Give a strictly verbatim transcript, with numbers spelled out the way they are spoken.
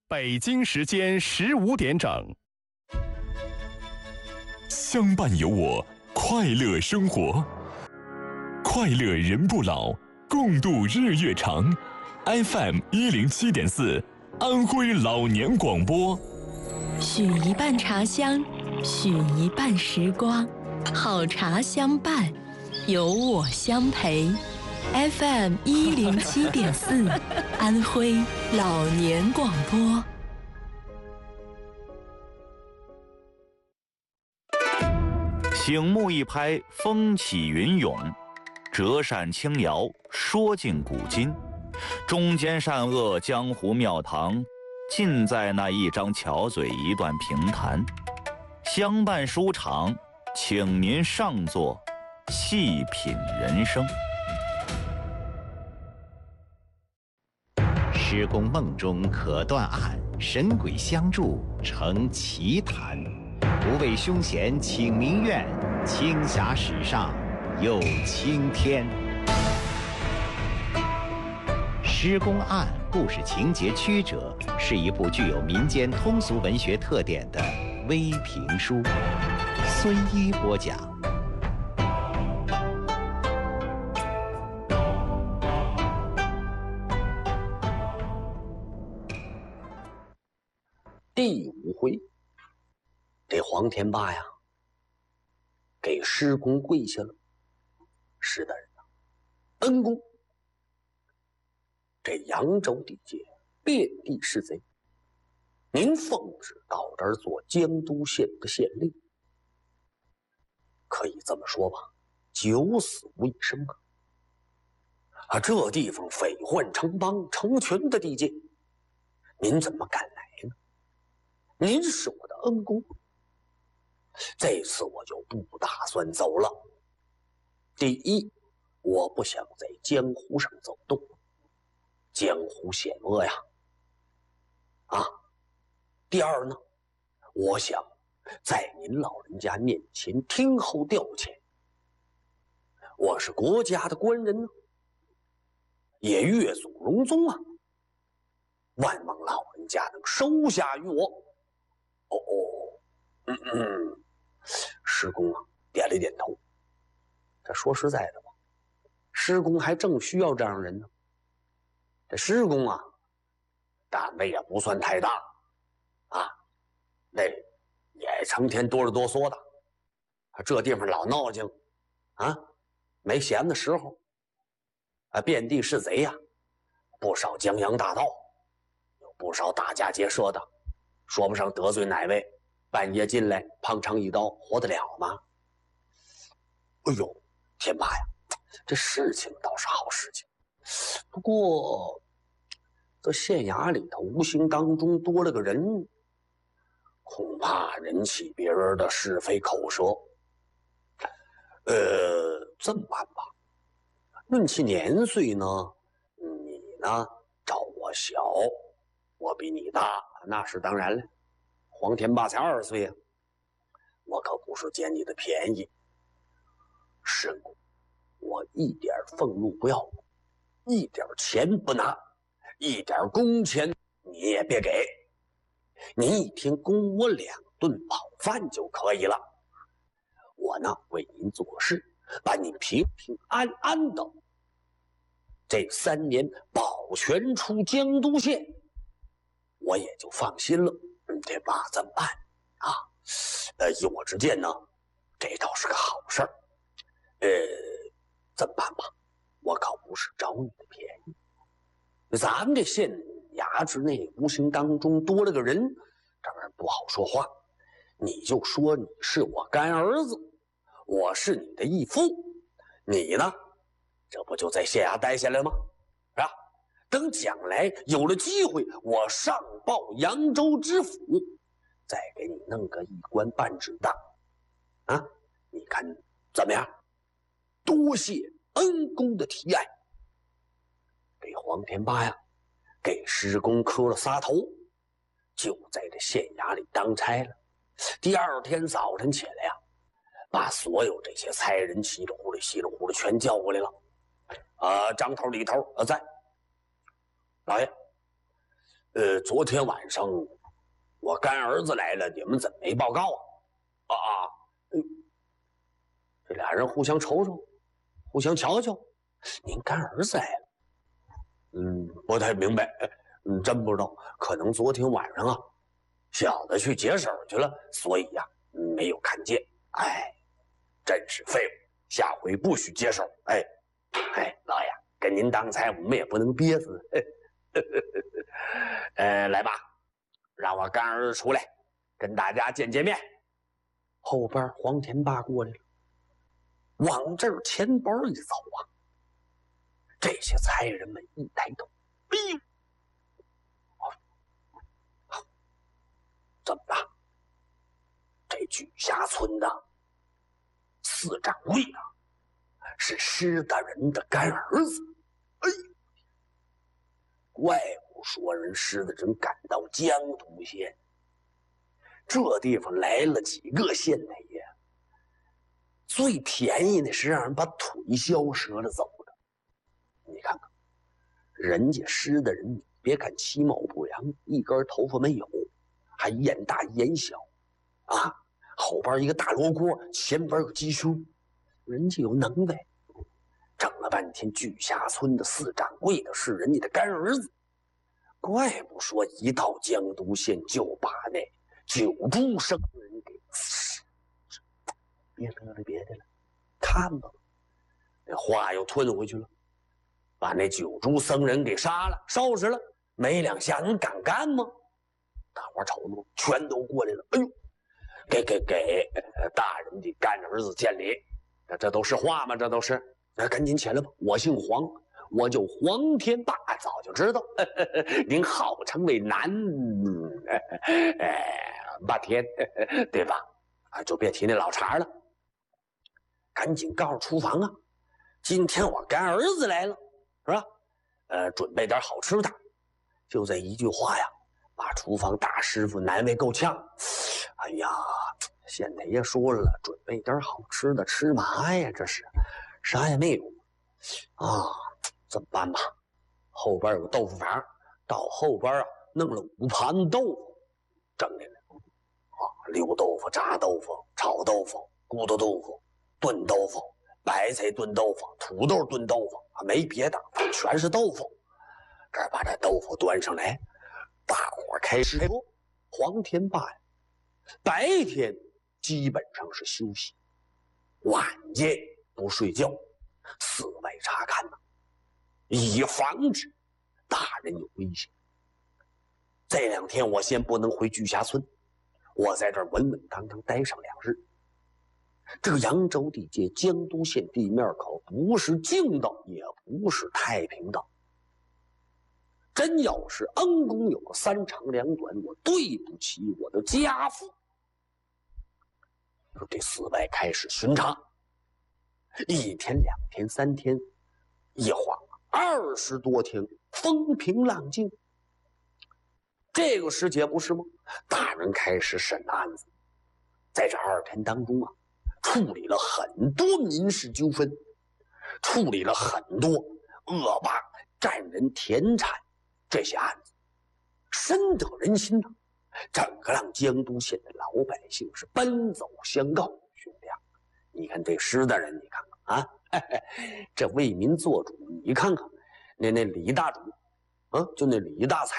北京时间十五点整。 相伴有我，快乐生活，快乐人不老，共度日月长。F M 一零七点四，安徽老年广播。 许一半茶香，许一半时光，好茶相伴，有我相陪。F M 一零七点四，安徽老年广播。 醒目一拍，风起云涌；折扇轻摇，说尽古今。中间善恶，江湖庙堂，尽在那一张巧嘴，一段评弹。相伴书场，请您上座，细品人生。 施公梦中可断案，神鬼相助成奇谈。不畏凶险请民怨，青霞史上有青天。施公案故事情节曲折，是一部具有民间通俗文学特点的微评书。孙一播讲。 第五回，这黄天霸呀，给施公跪下了。施大人啊，恩公，这扬州地界遍地是贼，您奉旨到这儿做江都县的县令，可以这么说吧，九死无一生啊！啊，这地方匪患成帮成群的地界，您怎么敢来呢？您是我的恩公，这次我就不打算走了。第一，我不想在江湖上走动，江湖险恶呀。啊，第二呢，我想在您老人家面前听候调遣。我是国家的官人呢，也越祖荣宗啊，万望老人家能收下于我。哦哦，嗯嗯，施公啊，点了点头。这说实在的吧，施公还正需要这样人呢。这施公啊，单位也不算太大啊，那也成天哆里哆嗦的，这地方老闹腾啊，没闲的时候啊，遍地是贼呀、啊，不少江洋大盗，有不少打家劫舍的。说不上得罪哪位，半夜进来碰上一刀，活得了吗？哎呦，天霸呀，这事情倒是好事情，不过这县衙里头无形当中多了个人，恐怕引起别人的是非口舌。呃，这么办吧，论起年岁呢，你呢照我小，我比你大，那是当然了。黄天霸才二十岁啊，我可不是捡你的便宜。施公，我一点俸禄不要，一点钱不拿，一点工钱你也别给，你一天供我两顿饱饭就可以了。我呢为您做事，把您平平安安的这三年保全出江都县，我也就放心了。这爸怎么办啊？呃，依我之见呢，这倒是个好事儿。呃，怎么办吧？我可不是找你的便宜。咱们这县衙之内无形当中多了个人，当然不好说话。你就说你是我干儿子，我是你的义父，你呢，这不就在县衙待下来吗？是吧？等将来有了机会，我上报扬州知府，再给你弄个一官半职的，啊，你看怎么样？多谢恩公的提爱。给黄天霸呀，给施公磕了仨头，就在这县衙里当差了。第二天早晨起来呀，把所有这些差人稀里糊涂稀里糊涂全叫过来了。啊，张头李头呃在。老爷， 呃，昨天晚上我干儿子来了，你们怎么没报告啊？啊啊！嗯，这俩人互相瞅瞅，互相瞧瞧。您干儿子来了？嗯，不太明白，嗯，真不知道。可能昨天晚上啊，小子去解手去了，所以呀、啊，没有看见。哎，真是废物！下回不许解手。哎，哎，老爷，跟您当差，我们也不能憋死。呃，来吧，让我干儿子出来，跟大家见见面。后边黄天霸过来了，往这儿前边一走啊，这些差人们一抬头，哎呦，怎么了？这巨侠村的四掌柜啊，是施大人的干儿子。哎，怪不说人施大人赶到江都县，这地方来了几个县太爷，最便宜的是让人把腿削折了走的。你看看，人家施大人，别看其貌不扬，一根头发没有，还眼大眼小，啊，后边一个大罗锅，前边有鸡胸，人家有能耐。整了半天，巨侠村的四掌柜的是人家的干儿子，怪不说一到江都县就把那九株生人给死。别乐了，别的了，看吧，那话又吞回去了，把那九株僧人给杀了，烧死了，没两下，你敢干吗？大伙瞅着，全都过来了。哎呦，给给给大人的干儿子见礼，这这都是话吗？这都是。那赶紧起来吧！我姓黄，我就黄天霸，早就知道呵呵您号称为南哎霸天，对吧？啊，就别提那老茬了。赶紧告诉厨房啊，今天我干儿子来了，是吧？呃，准备点好吃的。就这一句话呀，把厨房大师傅难为够呛。哎呀，县太爷说了，准备点好吃的，吃嘛呀？这是。啥也没有啊，怎么办吧？后边有个豆腐房，到后边啊弄了五盘豆腐，整来了啊，溜豆腐、炸豆腐、炒豆腐、咕嘟豆腐、炖豆腐、白菜炖豆腐、土豆炖豆腐啊，没别的，全是豆腐。这儿把这豆腐端上来，大伙开始开播。黄天霸呀，白天基本上是休息，晚间不睡觉，四外查看呢，以防止大人有危险。这两天我先不能回巨侠村，我在这儿稳稳当当待上两日。这个扬州地界江都县地面可不是静道，也不是太平道。真要是恩公有个三长两短，我对不起我的家父。这四外开始巡查。一天两天三天，一晃二十多天，风平浪静。这个时节不是吗？大人开始审案子，在这二天当中啊，处理了很多民事纠纷，处理了很多恶霸占人田产这些案子，深得人心呐。整个让江都县的老百姓是奔走相告。兄弟啊，你看这施大人，你看看啊，嘿嘿，这为民做主，你看看那那李大主，啊，就那李大才。